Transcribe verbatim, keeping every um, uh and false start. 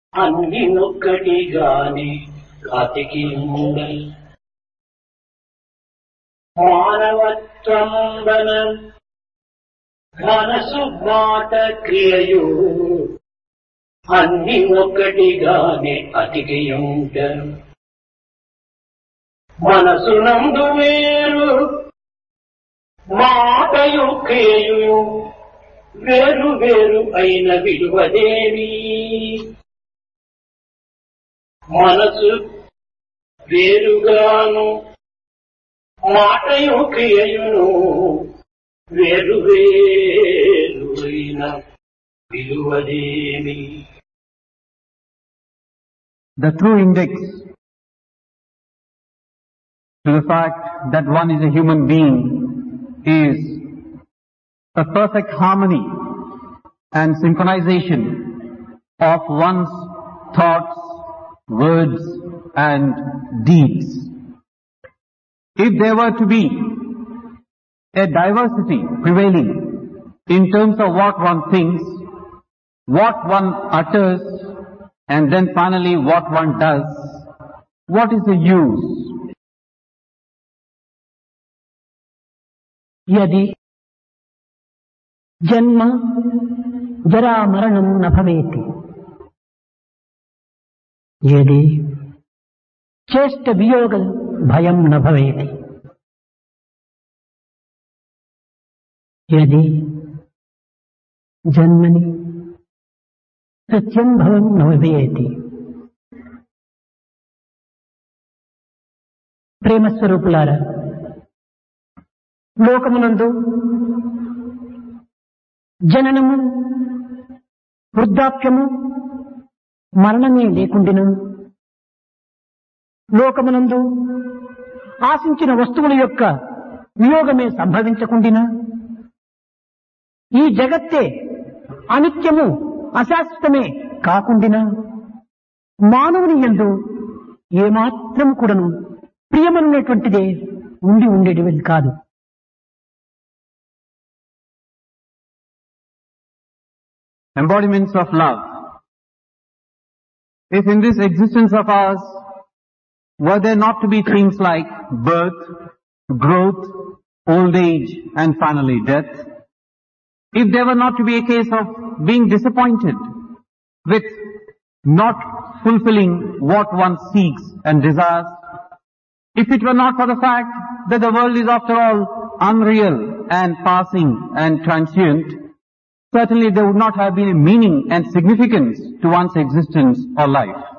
అన్ని ఒక్కటిగాని అతికి ఉండల్ మానవత్వంబన మనసు మాట క్రియయు అన్ని ఒక్కటిగానే అతికి ఉండల్ మనసునందు వేరు మాటయు క్రియయు వేరు వేరు అయిన విలువదేవి మనసు వేరుగాను మాటయు క్రియయును వేరు వేరు అయిన విలువదేవి. The true index to the fact that one is a human being is a perfect harmony and synchronization of one's thoughts, words and deeds. If there were to be a diversity prevailing in terms of what one thinks, what one utters and then finally what one does, what is the use? यदि जन्म जरा मरणं न भवेति, यदि चेष्ट वियोग भयं न भवेति, यदि जन्मनि प्रत्यनुभवं न भवेति. ప్రేమస్వరూపులారా, లోకమునందు జననము వృద్ధాప్యము మరణమే లేకుండిను, లోకమునందు ఆశించిన వస్తువుల యొక్క వియోగమే సంభవించకుండినా, ఈ జగత్తే అనిత్యము అశాశ్వతమే కాకుండినా, మానవుని యందు ఏమాత్రం కూడాను ప్రియమనేటువంటిదే ఉండి ఉండేటిది కాదు. Embodiments of love. If in this existence of ours were there not to be things like birth, growth, old age and finally death, if there were not to be a case of being disappointed with not fulfilling what one seeks and desires, if it were not for the fact that the world is after all unreal and passing and transient, certainly there would not have been a meaning and significance to one's existence or life.